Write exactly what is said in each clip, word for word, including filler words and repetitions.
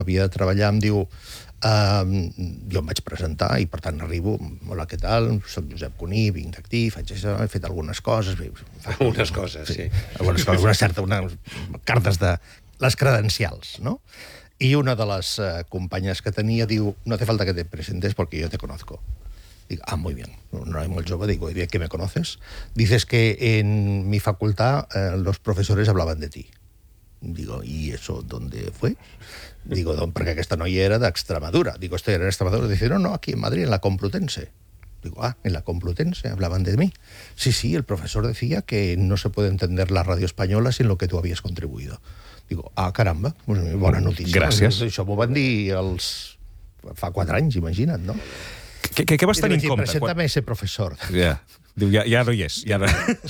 havia de treballar, em diu... Uh, jo em vaig presentar i, per tant, arribo, hola, què tal? Soc Josep Cuní, vinc d'actí, faig això, he fet algunes coses... Algunes coses, sí. Algunes coses, una certa... Unes cartes de... les credencials, no? I una de les uh, companyes que tenia diu, no hace falta que te presentes porque yo te conozco. Digo, ah, muy bien. No hay muy jove, digo, ¿y qué me conoces? Dices que en mi facultad eh, los profesores hablaban de ti. Digo, ¿y eso dónde fue? Digo, perquè aquesta noia era d'Extremadura. Digo, esto era en Extremadura. Dice, no, no, aquí en Madrid, en la Complutense. Digo, ah, en la Complutense hablaban de mí. Sí, sí, el profesor decía que no se puede entender la radio española sin lo que tú habías contribuido. Digo, ah, caramba, pues, bona notícia. Gràcies. Això m'ho van dir els... fa quatre anys, imagina't, no? Què, què, què vas tenir en compte? Preséntame ese professor. Ja. Diu, ja, ja no hi és. Ja no...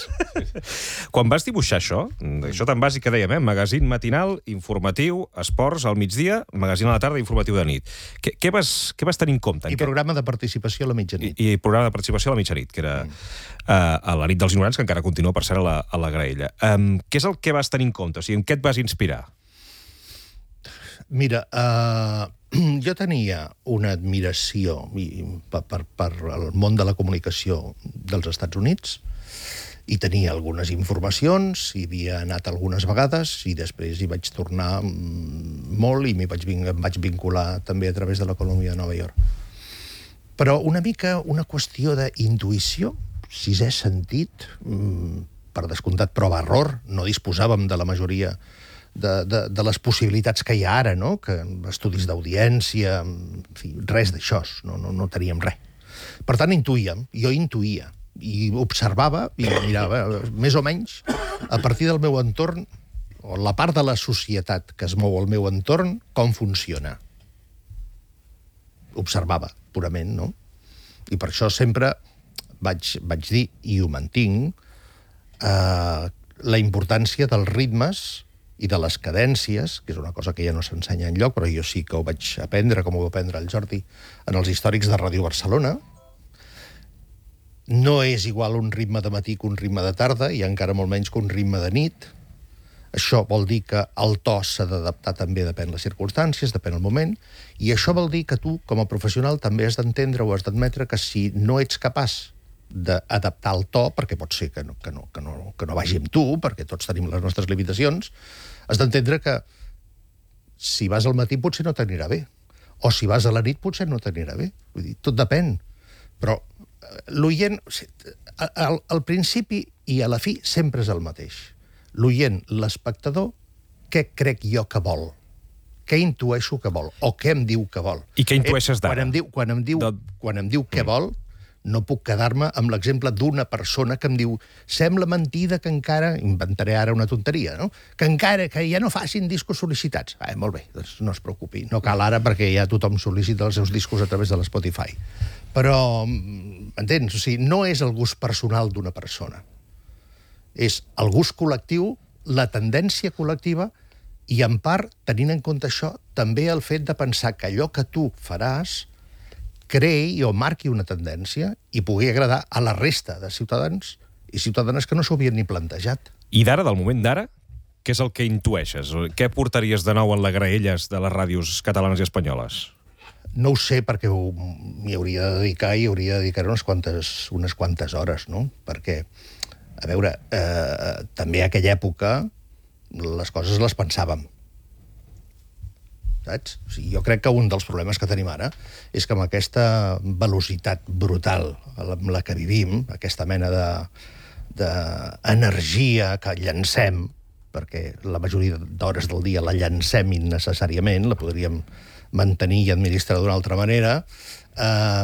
Quan vas dibuixar això, això tan bàsic que dèiem, eh? Magazín matinal, informatiu, esports al migdia, magazín a la tarda, informatiu de nit. Què, què, vas, què vas tenir en compte? I programa de participació a la mitjanit. I, i programa de participació a la mitjanit, que era mm. uh, a la nit dels ignorants, que encara continua, per cert, a la, a la graella. Um, què és el que vas tenir en compte? O sigui, en què et vas inspirar? Mira, uh, jo tenia una admiració per, per, per el món de la comunicació dels Estats Units i tenia algunes informacions, hi havia anat algunes vegades i després hi vaig tornar molt i m'hi vaig, em vaig vincular també a través de l'economia de Nova York. Però una mica una qüestió d'intuïció, sisè sentit, per descomptat prova-error, no disposàvem de la majoria De, de, de les possibilitats que hi ha ara, no? Que estudis d'audiència, en fi, res d'això, no, no, no teníem res. Per tant, intuïem, jo intuïa, i observava, i mirava, més o menys, a partir del meu entorn, o la part de la societat que es mou al meu entorn, com funciona. Observava, purament, no? I per això sempre vaig, vaig dir, i ho mantinc, eh, la importància dels ritmes i de les cadències, que és una cosa que ja no s'ensenya enlloc, però jo sí que ho vaig aprendre, com ho va aprendre el Jordi, en els històrics de Ràdio Barcelona. No és igual un ritme de matí que un ritme de tarda, i encara molt menys que un ritme de nit. Això vol dir que el to s'ha d'adaptar també, depèn les circumstàncies, depèn el moment, i això vol dir que tu, com a professional, també has d'entendre o has d'admetre que si no ets capaç d'adaptar el to, perquè pot ser que no, que, no, que, no, que no vagi amb tu, perquè tots tenim les nostres limitacions, has d'entendre que si vas al matí potser no t'anirà bé, o si vas a la nit potser no t'anirà bé. Vull dir, tot depèn. Però l'oient, al, al principi i a la fi, sempre és el mateix. L'oient, l'espectador, què crec jo que vol? Què intueixo que vol? O què em diu que vol? I què intueixes d'ara? Quan em diu, quan em diu, quan em diu què vol, no puc quedar-me amb l'exemple d'una persona que em diu sembla mentida que encara, inventaré ara una tonteria, no? Que encara, que ja no facin discos sol·licitats. Ah, molt bé, doncs no es preocupi. No cal ara perquè ja tothom sol·licita els seus discos a través de l'Spotify. Però, entens? O sigui, no és el gust personal d'una persona. És el gust col·lectiu, la tendència col·lectiva i, en part, tenint en compte això, també el fet de pensar que allò que tu faràs creï o marqui una tendència i pugui agradar a la resta de ciutadans i ciutadanes que no s'ho havien ni plantejat. I d'ara, del moment d'ara, què és el que intueixes? Què portaries de nou en les graelles de les ràdios catalanes i espanyoles? No ho sé, perquè m'hi hauria de dedicar i hauria de dedicar unes quantes, unes quantes hores, no? Perquè, a veure, eh, també a aquella època les coses les pensàvem. Saps? O sigui, jo crec que un dels problemes que tenim ara és que amb aquesta velocitat brutal amb la que vivim, aquesta mena d'energia que llancem, perquè la majoria d'hores del dia la llancem innecessàriament, la podríem mantenir i administrar d'una altra manera, eh,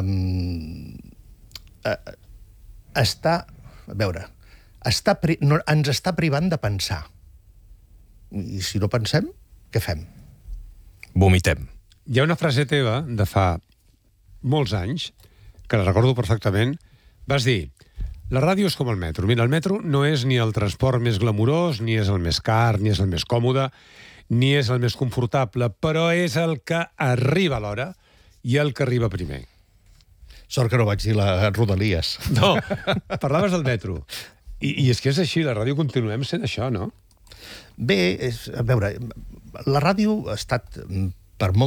eh, està, a veure, està, no, ens està privant de pensar. I si no pensem, què fem? Vomitem. Hi ha una frase teva de fa molts anys, que la recordo perfectament, vas dir, la ràdio és com el metro. Mira, el metro no és ni el transport més glamurós, ni és el més car, ni és el més còmode, ni és el més confortable, però és el que arriba a l'hora i el que arriba primer. Sort que no vaig dir la Rodalies. No, parlaves del metro. I, i és que és així, la ràdio continuem sent això, no? Bé, és, a veure, la ràdio ha estat per molt